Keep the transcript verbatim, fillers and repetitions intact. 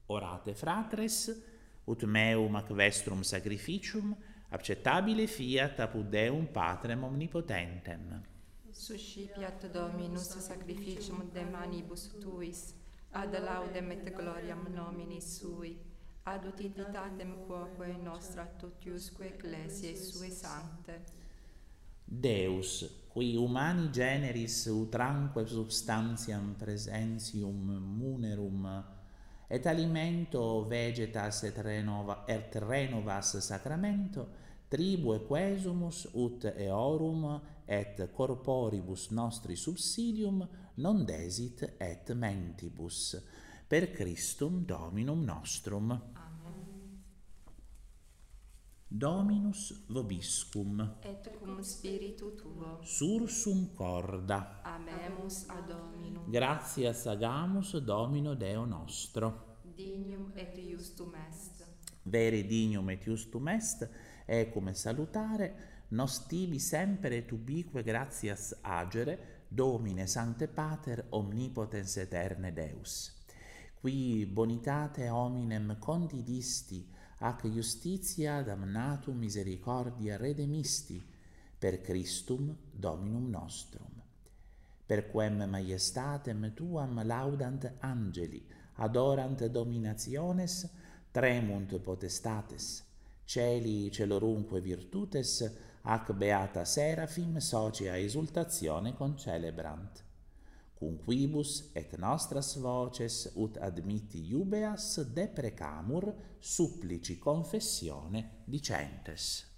Orate fratres, ut meum ac vestrum sacrificium acceptabile fiat apud Deum Patrem omnipotentem. Suscipiat Dominus sacrificium de manibus tuis, ad laudem et gloriam nominis sui, ad utilitatem quoque nostra totiusque ecclesiae sue sancte. Deus, qui humani generis utranque substantiam presentium munerum, et alimento vegetas et, renova, et renovas sacramento, tribue quesumus ut eorum et corporibus nostri subsidium non desit et mentibus. Per Christum Dominum nostrum. Amen. Dominus vobiscum. Et cum spiritu tuo. Sursum corda. Amemus ad Dominum. Gratias agamus Domino Deo nostro. Dignum et justum est. Vere dignum et justum est, ecum salutare, nos tibi semper et ubique gratias agere, Domine Sancte Pater, omnipotens eterne Deus. Qui bonitate hominem condidisti, ac justitia damnatum misericordia redemisti, per Christum Dominum nostrum. Per quem maiestatem tuam laudant angeli, adorant dominationes, tremunt potestates, celi celorunque virtutes, ac beata serafim socia exultatione concelebrant. Cum quibus et nostras voces ut admitti iubeas deprecamur supplici confessione dicentes.